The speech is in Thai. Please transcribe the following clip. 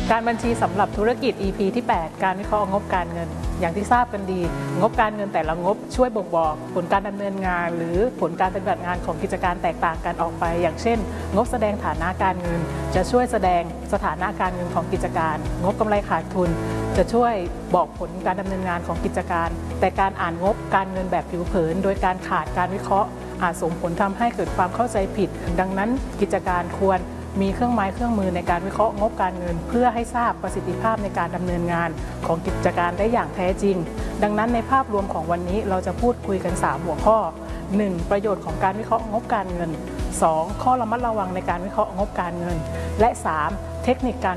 การบัญชีสำหรับธุรกิจ EP ที่ 8 การวิเคราะห์งบการเงินอย่างที่ทราบกันดี งบการเงินแต่ละงบช่วยบ่งบอกผลการดำเนินงานหรือผลการปฏิบัติงานของกิจการแตกต่างกันออกไปอย่างเช่นงบแสดงฐานะการเงินจะช่วยแสดงสถานะการเงินของกิจการงบกำไรขาดทุนจะช่วยบอกผลการดำเนินงานของกิจการแต่การอ่านงบการเงินแบบผิวเผินโดยการขาดการวิเคราะห์อาจส่งผลทำให้เกิดความเข้าใจผิดดังนั้นกิจการควรมีเครื่องไม้เครื่องมือในการวิเคราะห์งบการเงินเพื่อให้ทราบประสิทธิภาพในการดำเนินงานของกิจการได้อย่างแท้จริงดังนั้นในภาพรวมของวันนี้เราจะพูดคุยกัน3หัวข้อ 1. ประโยชน์ของการวิเคราะห์งบการเงิน 2. ข้อระมัดระวังในการวิเคราะห์งบการเงินและ 3. เทคนิคการ